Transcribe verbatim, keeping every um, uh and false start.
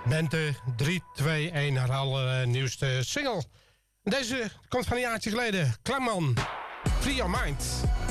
Bente drie twee een, haar allernieuwste single. Deze komt van een jaartje geleden. Klamman, Free Your Mind.